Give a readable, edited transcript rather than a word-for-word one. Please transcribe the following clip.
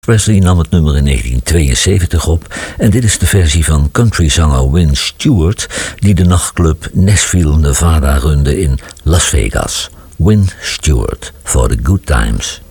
Presley nam het nummer in 1972 op en dit is de versie van countryzanger Win Stewart die de nachtclub Nashville, Nevada runde in Las Vegas. Win Stewart, For the Good Times.